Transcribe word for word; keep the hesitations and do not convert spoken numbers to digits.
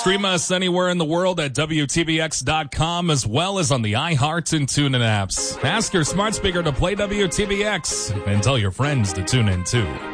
Stream us anywhere in the world at W T B X dot com as well as on the iHeart and TuneIn apps. Ask your smart speaker to play W T B X and tell your friends to tune in too.